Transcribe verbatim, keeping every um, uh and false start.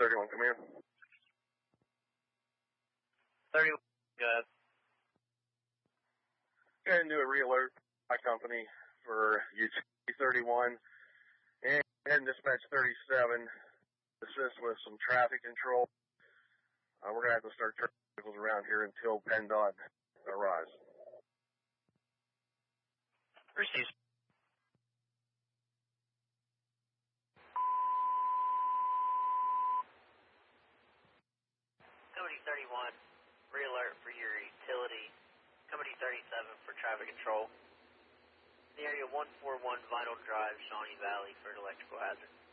thirty-one, come here. thirty-one, good. Go ahead and do a re-alert my company for U T thirty-one and, and dispatch thirty-seven. Assist with some traffic control. Uh, we're going to have to start turning vehicles around here until PennDOT arrives. Received. Company thirty-one, re-alert for your utility. Company thirty-seven for traffic control. The area one forty-one Vinyl Drive, Shawnee Valley for an electrical hazard.